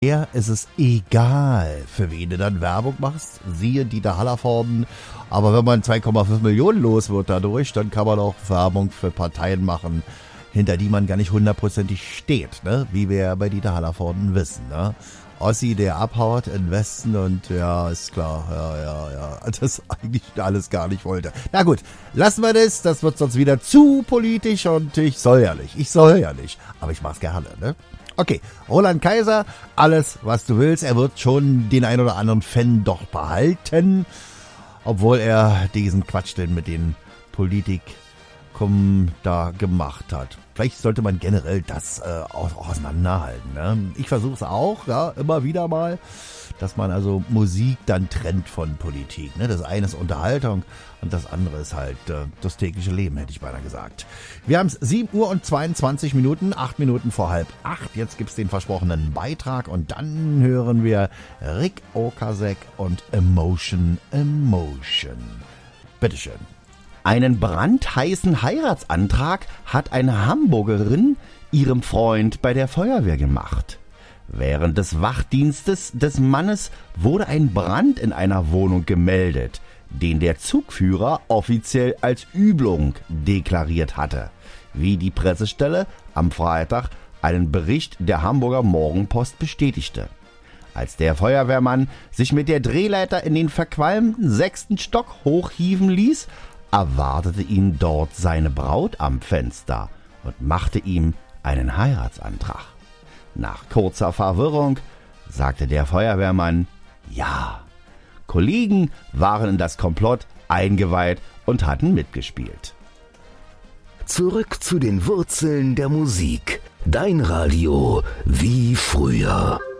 Ja, es ist egal, für wen du dann Werbung machst, siehe Dieter Hallervorden. Aber wenn man 2,5 Millionen los wird dadurch, dann kann man auch Werbung für Parteien machen, hinter die man gar nicht hundertprozentig steht, ne? Wie wir ja bei Dieter Hallervorden wissen, ne? Ossi, der abhaut in Westen und ja, ist klar, ja, das eigentlich alles gar nicht wollte. Na gut, lassen wir das wird sonst wieder zu politisch und ich soll ja nicht, aber ich mach's gerne, ne? Okay, Roland Kaiser, alles was du willst, er wird schon den ein oder anderen Fan doch behalten, obwohl er diesen Quatsch denn mit den Politikum da gemacht hat. Vielleicht sollte man generell das auch auseinanderhalten, ne? Ich versuche es auch, ja, immer wieder mal, dass man also Musik dann trennt von Politik, ne? Das eine ist Unterhaltung und das andere ist halt das tägliche Leben, hätte ich beinahe gesagt. Wir haben es 7 Uhr und 22 Minuten, 8 Minuten vor 7:30. Jetzt gibt's den versprochenen Beitrag und dann hören wir Rick Ocasek und Emotion. Bitteschön. Einen brandheißen Heiratsantrag hat eine Hamburgerin ihrem Freund bei der Feuerwehr gemacht. Während des Wachdienstes des Mannes wurde ein Brand in einer Wohnung gemeldet, den der Zugführer offiziell als Übung deklariert hatte, wie die Pressestelle am Freitag einen Bericht der Hamburger Morgenpost bestätigte. Als der Feuerwehrmann sich mit der Drehleiter in den verqualmten 6. Stock hochhieven ließ, erwartete ihn dort seine Braut am Fenster und machte ihm einen Heiratsantrag. Nach kurzer Verwirrung sagte der Feuerwehrmann ja. Kollegen waren in das Komplott eingeweiht und hatten mitgespielt. Zurück zu den Wurzeln der Musik. Dein Radio wie früher.